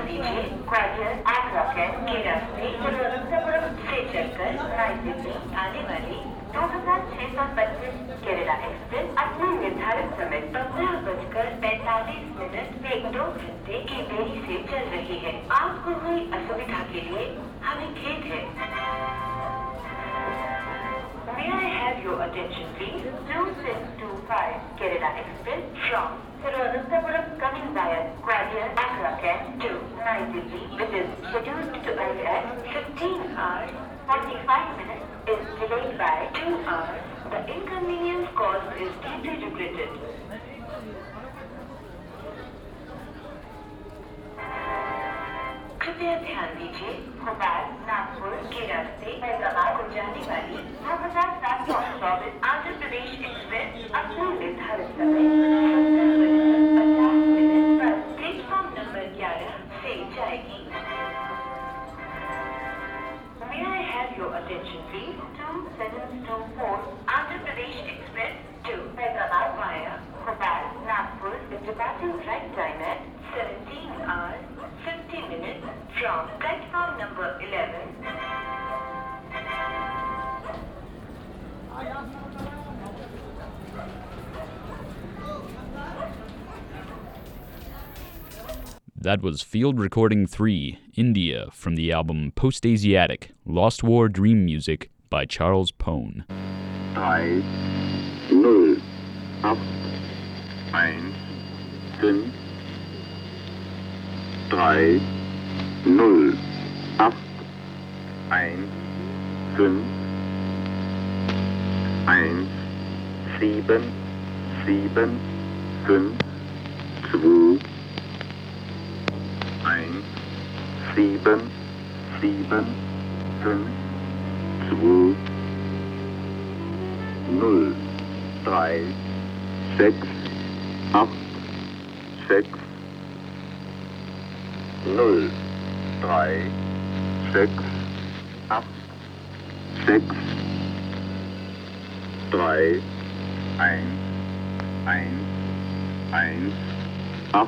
ध्यान दीजिए, ग्वालियर आगरा कैंट के रास्ते तिरुवनंतपुरम से चलकर नई दिल्ली आने वाली 2625 केरला एक्सप्रेस अपने निर्धारित समय 15:45 में 2 घंटे की देरी से चल रही है। आपको हुई असुविधा के लिए हमें खेद है। May I have your attention please? 2625 Kerala Express from Thiruvananthapuram coming via Gwalior Agra Camp to New Delhi, which is scheduled to arrive at 15 hours 45 minutes is delayed by 2 hours. The inconvenience caused is deeply regretted. कृपया ध्यान दीजिए, भोपाल नागपुर के रास्ते हैदराबाद को जाने वाली 2724 Andhra Pradesh express अपने निर्धारित समय 15:50 पर प्लेटफॉर्म नंबर 11 से जाएगी। May I have your attention please? 2724 Andhra Pradesh Express to Hyderabad via Bhopal, Nagpur is departing right time at 17 hours 50 minutes from platform number 11. That was Field Recording 3, India, from the album Post-Asiatic, Lost War Dream Music by Charles Pone. 3, 0, 8, 1, 5, 3, 0, 8, 1, 5, 1, 7, 7, 5, 2, 1, 7, 7, 5, 2, 0, 3, 6, 8, 6, 0, 3, 6, 8, 6, 3, 1, 1, 1, 8,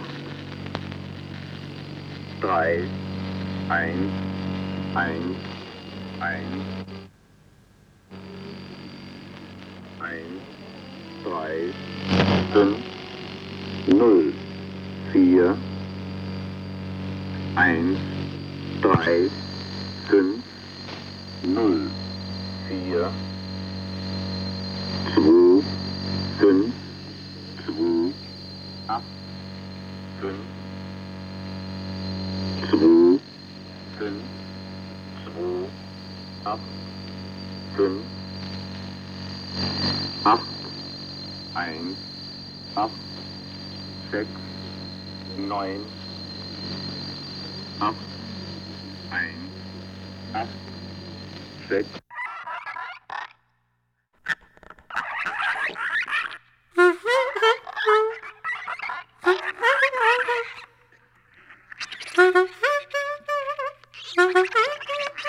3, 1, 1, 1, 1, 3, 5, 0, 4, 1, 3, 5, 0, 4, 2, 5, 2, 8, 5, 2, 5, 2, 8, 5, 8, 1, 8, 6, 9, 8, 1, 8, 6,